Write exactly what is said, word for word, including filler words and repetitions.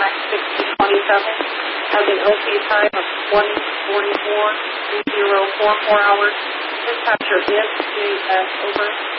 Max sixty twenty-seven has an O T time of one forty-four, three zero four four hours. Dispatcher is J S, over.